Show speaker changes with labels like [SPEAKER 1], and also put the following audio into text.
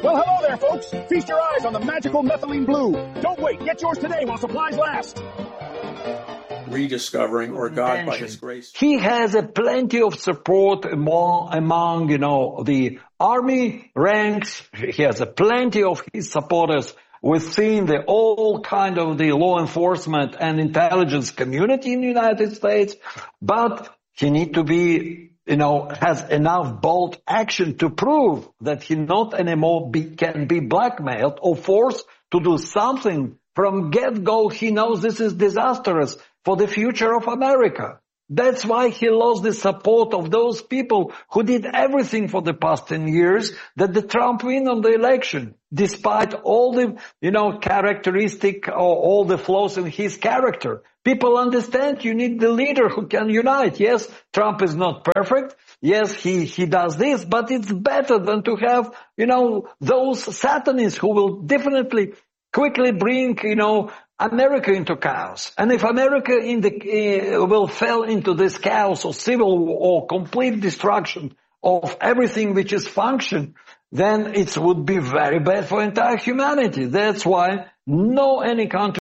[SPEAKER 1] Well, hello there, folks. Feast your eyes on the magical methylene blue. Don't wait. Get yours today while supplies last.
[SPEAKER 2] Rediscovering, or God by His grace.
[SPEAKER 3] He has plenty of support among the army ranks. He has plenty of his supporters within the all kind of the law enforcement and intelligence community in the United States. But he need to be, has enough bold action to prove that he not anymore can be blackmailed or forced to do something from get-go. He knows this is disastrous for the future of America. That's why he lost the support of those people who did everything for the past 10 years that the Trump win on the election, despite all the, characteristic or all the flaws in his character. People understand you need the leader who can unite. Yes, Trump is not perfect. Yes, he does this, but it's better than to have, those satanists who will definitely quickly bring, America into chaos. And if America will fall into this chaos or civil war or complete destruction of everything which is function, then it would be very bad for entire humanity. That's why any country